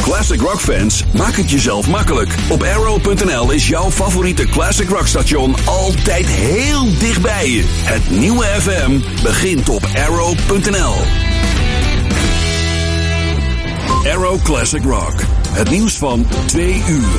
Classic Rock fans, maak het jezelf makkelijk. Op Arrow.nl is jouw favoriete Classic Rock station altijd heel dichtbij je. Het nieuwe FM begint op Arrow.nl. Arrow Classic Rock. Het nieuws van 2 uur.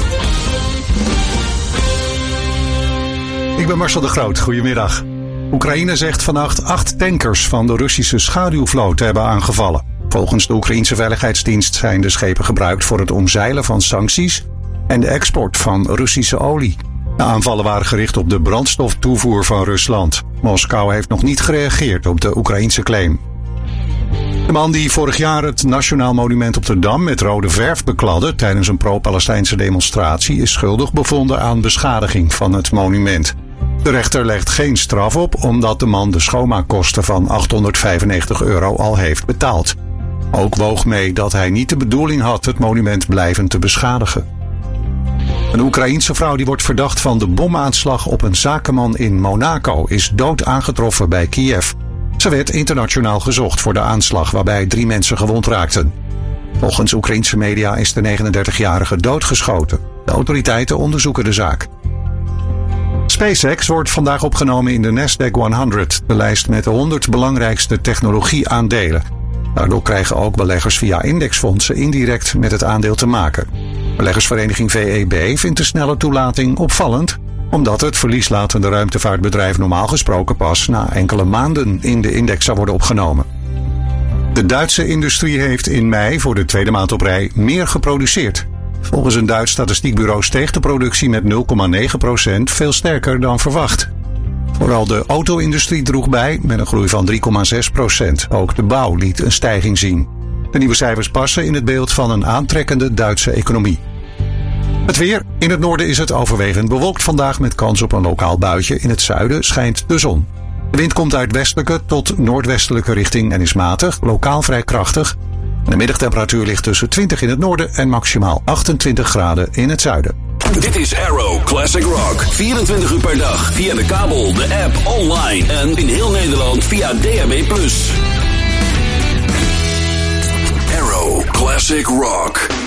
Ik ben Marcel de Groot. Goedemiddag. Oekraïne zegt vannacht 8 tankers van de Russische schaduwvloot te hebben aangevallen. Volgens de Oekraïense Veiligheidsdienst zijn de schepen gebruikt voor het omzeilen van sancties en de export van Russische olie. De aanvallen waren gericht op de brandstoftoevoer van Rusland. Moskou heeft nog niet gereageerd op de Oekraïense claim. De man die vorig jaar het Nationaal Monument op de Dam met rode verf bekladde tijdens een pro-Palestijnse demonstratie is schuldig bevonden aan beschadiging van het monument. De rechter legt geen straf op omdat de man de schoonmaakkosten van €895 al heeft betaald. Ook woog mee dat hij niet de bedoeling had het monument blijvend te beschadigen. Een Oekraïense vrouw die wordt verdacht van de bomaanslag op een zakenman in Monaco is dood aangetroffen bij Kiev. Ze werd internationaal gezocht voor de aanslag waarbij 3 mensen gewond raakten. Volgens Oekraïense media is de 39-jarige doodgeschoten. De autoriteiten onderzoeken de zaak. SpaceX wordt vandaag opgenomen in de Nasdaq 100, de lijst met de 100 belangrijkste technologieaandelen. Daardoor krijgen ook beleggers via indexfondsen indirect met het aandeel te maken. Beleggersvereniging VEB vindt de snelle toelating opvallend, omdat het verlieslatende ruimtevaartbedrijf normaal gesproken pas na enkele maanden in de index zou worden opgenomen. De Duitse industrie heeft in mei voor de tweede maand op rij meer geproduceerd. Volgens een Duits statistiekbureau steeg de productie met 0,9%, veel sterker dan verwacht. Vooral de auto-industrie droeg bij met een groei van 3,6%. Ook de bouw liet een stijging zien. De nieuwe cijfers passen in het beeld van een aantrekkende Duitse economie. Het weer. In het noorden is het overwegend bewolkt vandaag met kans op een lokaal buitje. In het zuiden schijnt de zon. De wind komt uit westelijke tot noordwestelijke richting en is matig, lokaal vrij krachtig. De middagtemperatuur ligt tussen 20 in het noorden en maximaal 28 graden in het zuiden. Dit is Arrow Classic Rock. 24 uur per dag via de kabel, de app, online en in heel Nederland via DAB+. Arrow Classic Rock.